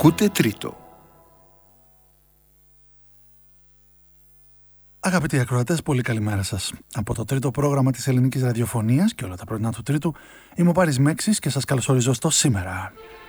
Ακούτε τρίτο. Αγαπητοί ακροατές, πολύ καλημέρα σας. Από το τρίτο πρόγραμμα της ελληνικής ραδιοφωνίας και όλα τα πρωινά του τρίτου, είμαι ο Πάρης Μέξης και σας καλωσορίζω στο σήμερα.